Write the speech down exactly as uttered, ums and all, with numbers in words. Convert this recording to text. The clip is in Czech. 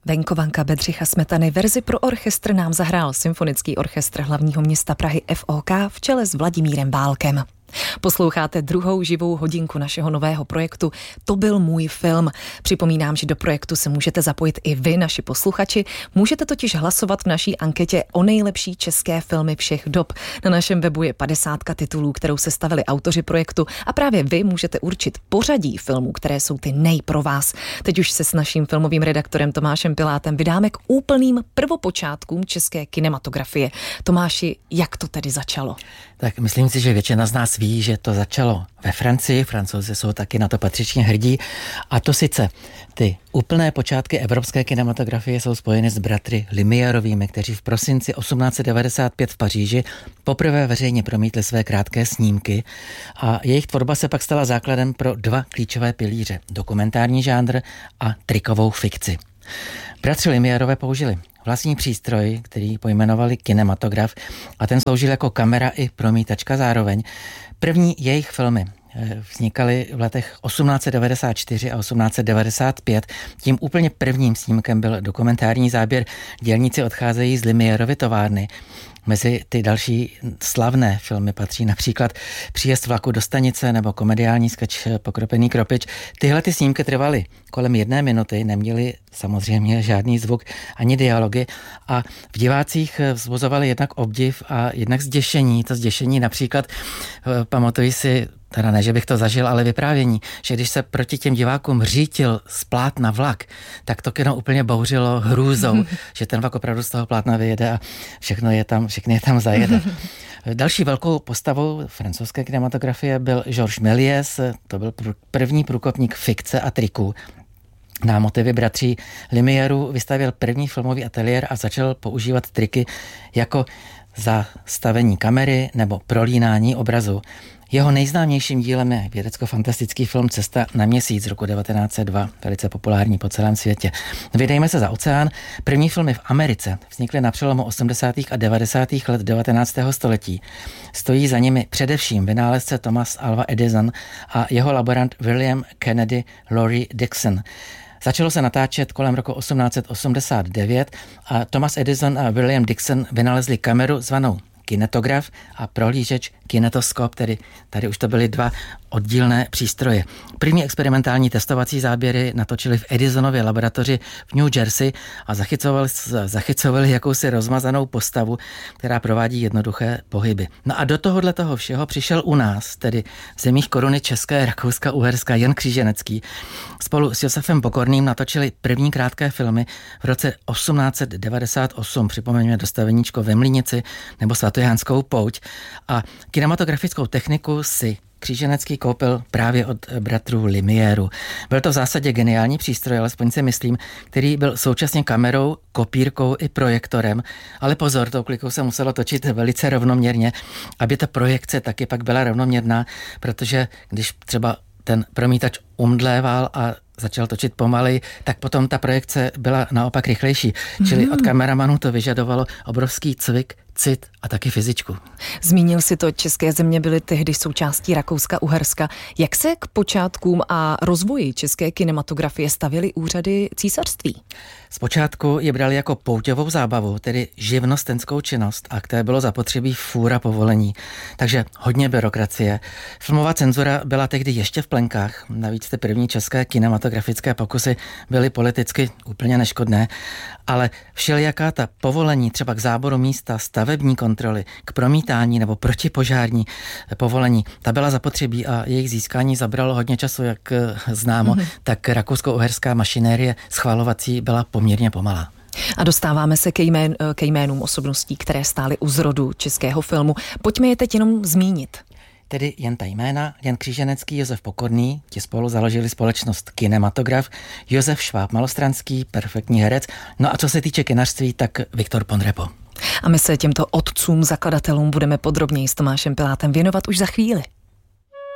Venkovanka Bedřicha Smetany verzi pro orchestr nám zahrál Symfonický orchestr hlavního města Prahy F O K v čele s Vladimírem Válkem. Posloucháte druhou živou hodinku našeho nového projektu To byl můj film. Připomínám, že do projektu se můžete zapojit i vy, naši posluchači. Můžete totiž hlasovat v naší anketě o nejlepší české filmy všech dob. Na našem webu je padesátka titulů, kterou sestavili autoři projektu a právě vy můžete určit pořadí filmů, které jsou ty nej pro vás. Teď už se s naším filmovým redaktorem Tomášem Pilátem vydáme k úplným prvopočátkům české kinematografie. Tomáši, jak to tedy začalo? Tak myslím si, že většina z nás ví, že to začalo ve Francii, Francouzi jsou taky na to patřičně hrdí, a to sice ty úplné počátky evropské kinematografie jsou spojeny s bratry Lumiérovými, kteří v prosinci osmnáct set devadesát pět v Paříži poprvé veřejně promítli své krátké snímky a jejich tvorba se pak stala základem pro dva klíčové pilíře, dokumentární žánr a trikovou fikci. Bratři Lumiérové použili vlastní přístroj, který pojmenovali kinematograf, a ten sloužil jako kamera i promítačka zároveň. První jejich filmy vznikaly v letech osmnáct set devadesát čtyři a osmnáct set devadesát pět. Tím úplně prvním snímkem byl dokumentární záběr Dělníci odcházejí z Lumiérovy továrny. Mezi ty další slavné filmy patří například Příjezd vlaku do stanice nebo komediální sketch Pokropený kropič. Tyhle ty snímky trvaly kolem jedné minuty, neměly samozřejmě žádný zvuk ani dialogy a v divácích vzbuzovaly jednak obdiv a jednak zděšení. To zděšení například, pamatuji si, teda ne, že bych to zažil, ale vyprávění, že když se proti těm divákům řítil z plátna vlak, tak to kino úplně bouřilo hrůzou, že ten vlak opravdu z toho plátna vyjede a všechno je tam, všechny je tam zajede. Další velkou postavou francouzské kinematografie byl Georges Méliès, to byl první průkopník fikce a triků. Na motivy bratří Lumiérů vystavěl první filmový ateliér a začal používat triky jako zastavení kamery nebo prolínání obrazu. Jeho nejznámějším dílem je vědecko-fantastický film Cesta na měsíc z roku devatenáct set dva, velice populární po celém světě. Vydejme se za oceán. První filmy v Americe vznikly na přelomu osmdesátých a devadesátých let devatenáctého století. Stojí za nimi především vynálezce Thomas Alva Edison a jeho laborant William Kennedy Laurie Dickson. Začalo se natáčet kolem roku osmnáct set osmdesát devět a Thomas Edison a William Dickson vynalezli kameru zvanou kinetograf a prohlížeč kinetoskop, tedy tady už to byly dva oddílné přístroje. První experimentální testovací záběry natočili v Edisonově laboratoři v New Jersey a zachycovali, zachycovali jakousi rozmazanou postavu, která provádí jednoduché pohyby. No a do tohohle toho všeho přišel u nás, tedy v zemích koruny České, Rakouska, Uherska, Jan Kříženecký. Spolu s Josefem Pokorným natočili první krátké filmy v roce osmnáct set devadesát osm, připomeňme Dostaveníčko ve Mlýnici nebo Svatojánskou pouť, a kinematografickou techniku si Kříženecký koupil právě od bratrů Lumiérů. Byl to v zásadě geniální přístroj, alespoň si myslím, který byl současně kamerou, kopírkou i projektorem, ale pozor, tou klikou se muselo točit velice rovnoměrně, aby ta projekce taky pak byla rovnoměrná, protože když třeba ten promítač umdléval a začal točit pomalej, tak potom ta projekce byla naopak rychlejší. Čili mm. od kameramanů to vyžadovalo obrovský cvik, cit a taky fyzičku. Zmínil si to, české země byly tehdy součástí Rakouska-Uherska. Jak se k počátkům a rozvoji české kinematografie stavěly úřady císařství? Zpočátku je brali jako pouťovou zábavu, tedy živnostenskou činnost, a k té bylo zapotřebí fůra povolení. Takže hodně byrokracie. Filmová cenzura byla tehdy ještě v plenkách. Navíc ty první české kinematografické pokusy byly politicky úplně neškodné, ale všelijaká ta povolení třeba k záboru místa, stavební kontroly, k promítání nebo protipožární povolení, ta byla zapotřebí a jejich získání zabralo hodně času, jak známo, mm-hmm. tak rakousko-uherská mašinérie schvalovací byla poměrně pomalá. A dostáváme se ke, jmén, ke jménům osobností, které stály u zrodu českého filmu. Pojďme je teď jenom zmínit. Tedy jen ta jména: Jan Kříženecký, Josef Pokorný, ti spolu založili společnost Kinematograf, Josef Šváb Malostranský, perfektní herec, no a co se týče kinařství, tak Viktor Ponrepo. A my se těmto otcům, zakladatelům budeme podrobněji s Tomášem Pilátem věnovat už za chvíli.